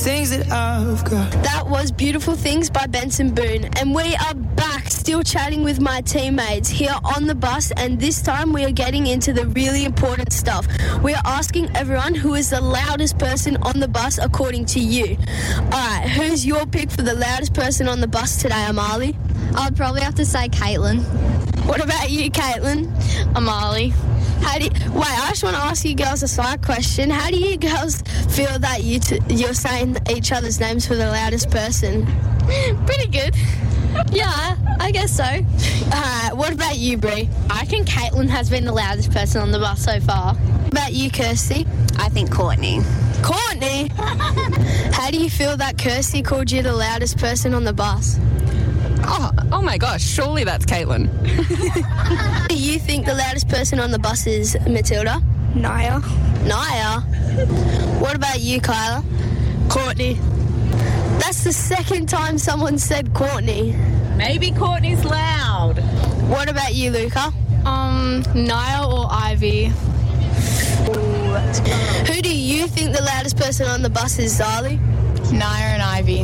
Things that I've got. That was Beautiful Things by Benson Boone. And we are back, still chatting with my teammates here on the bus, and this time we are getting into the really important stuff. We are asking everyone who is the loudest person on the bus according to you. Alright, who's your pick for the loudest person on the bus today, Amali? I'd probably have to say Caitlin. What about you, Caitlin? Amali. Wait, I just want to ask you girls a side question. How do you girls feel that you're saying each other's names for the loudest person? Pretty good. Yeah, I guess so. What about you, Brie? I think Caitlin has been the loudest person on the bus so far. What about you, Kirsty? I think Courtney. Courtney? How do you feel that Kirsty called you the loudest person on the bus? Oh my gosh, surely that's Caitlin. Do you think the loudest person on the bus is Matilda? Naya. What about you, Kyla? Courtney. That's the second time someone said Courtney. Maybe Courtney's loud. What about you, Luca? Naya or Ivy. Who do you think the loudest person on the bus is, Zali? Naya and Ivy.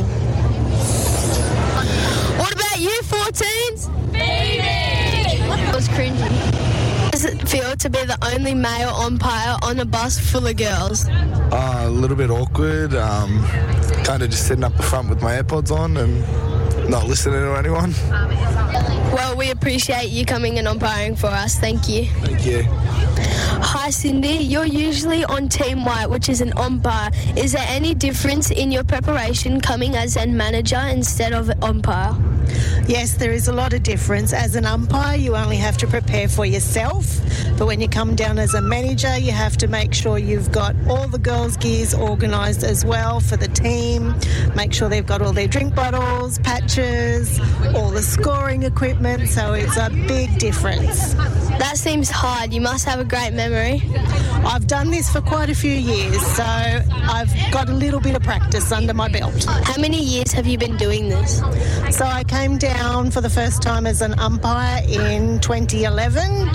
What about you, 14s? Phoebe! It was cringy. How does it feel to be the only male umpire on a bus full of girls? A little bit awkward. Kind of just sitting up the front with my AirPods on and not listening to anyone. Well, we appreciate you coming and umpiring for us. Thank you. Thank you. Hi, Cindy. You're usually on Team White, which is an umpire. Is there any difference in your preparation coming as a manager instead of an umpire? Yes, there is a lot of difference. As an umpire, you only have to prepare for yourself. But when you come down as a manager, you have to make sure you've got all the girls' gears organised as well for the team. Make sure they've got all their drink bottles, patches, all the scoring equipment. So it's a big difference. That seems hard. You must have a great memory. I've done this for quite a few years, so I've got a little bit of practice under my belt. How many years have you been doing this? So I came down for the first time as an umpire in 2011.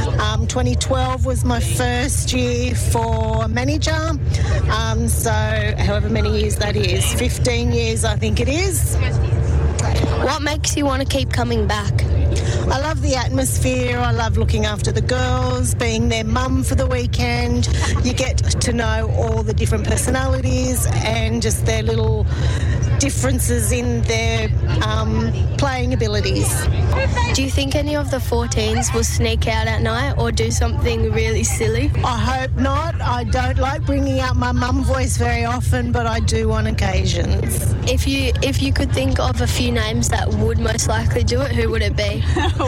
2012 was my first year for manager. So however many years that is, 15 years I think it is. What makes you want to keep coming back? I love the atmosphere. I love looking after the girls, being their mum for the weekend. You get to know all the different personalities and just their little differences in their playing abilities. Do you think any of the 14s will sneak out at night or do something really silly? I hope not. I don't like bringing out my mum voice very often, but I do on occasions. If you could think of a few names that would most likely do it, who would it be?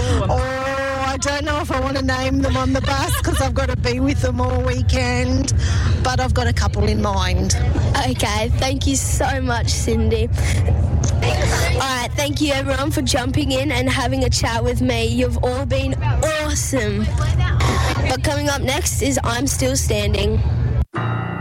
I don't know if I want to name them on the bus because I've got to be with them all weekend, but I've got a couple in mind. Okay, thank you so much, Cindy. Alright, thank you everyone for jumping in and having a chat with me. You've all been awesome. But coming up next is I'm Still Standing.